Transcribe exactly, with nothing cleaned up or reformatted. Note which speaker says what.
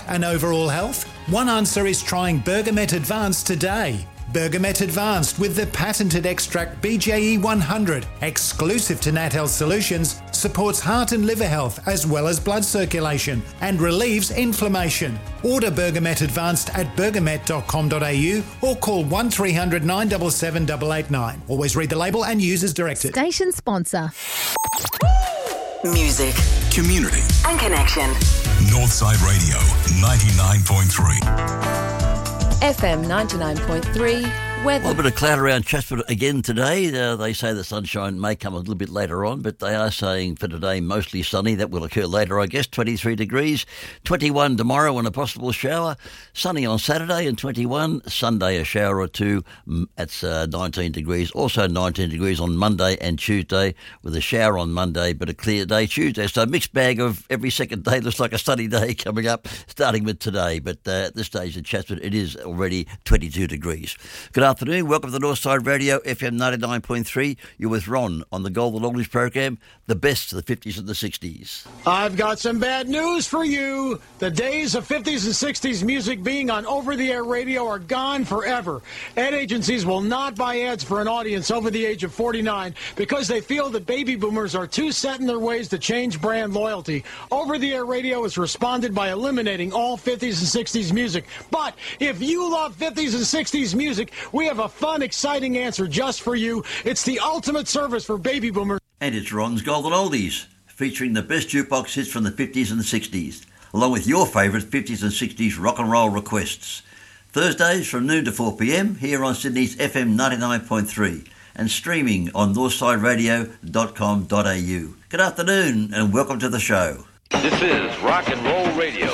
Speaker 1: and overall health? One answer is trying Bergamet Advanced today. Bergamet Advanced with the patented extract B J E one hundred, exclusive to Nat Health Solutions, supports heart and liver health as well as blood circulation and relieves inflammation. Order Bergamet Advanced at bergamet dot com dot a u or call one three hundred nine seven seven eight eight nine. Always read the label and use as directed.
Speaker 2: Station sponsor.
Speaker 3: Music,
Speaker 4: community
Speaker 3: and connection.
Speaker 4: Northside Radio ninety-nine point three.
Speaker 2: F M ninety-nine point three.
Speaker 5: A
Speaker 2: Weather.
Speaker 5: little bit of cloud around Chatswood again today. Uh, they say the sunshine may come a little bit later on, but they are saying for today mostly sunny. That will occur later, I guess. twenty-three degrees, twenty-one tomorrow and a possible shower. Sunny on Saturday and twenty-one. Sunday a shower or two. That's uh, nineteen degrees. Also nineteen degrees on Monday and Tuesday with a shower on Monday, but a clear day Tuesday. So a mixed bag of every second day. Looks like a sunny day coming up, starting with today. But uh, at this stage in Chatswood, it is already twenty-two degrees. Good afternoon. Welcome to Northside Radio, F M ninety-nine point three. You're with Ron on the Golden Oldies program, the best of the fifties and the sixties.
Speaker 6: I've got some bad news for you. The days of fifties and sixties music being on over-the-air radio are gone forever. Ad agencies will not buy ads for an audience over the age of forty-nine because they feel that baby boomers are too set in their ways to change brand loyalty. Over-the-air radio has responded by eliminating all fifties and sixties music. But if you love fifties and sixties music, we have a fun, exciting answer just for you. It's the ultimate service for baby boomers.
Speaker 5: And it's Ron's Golden Oldies, featuring the best jukebox hits from the fifties and the sixties, along with your favourite fifties and sixties rock and roll requests. Thursdays from noon to four p m here on Sydney's F M ninety-nine point three and streaming on northside radio dot com dot a u. Good afternoon and welcome to the show.
Speaker 7: This is Rock and Roll Radio.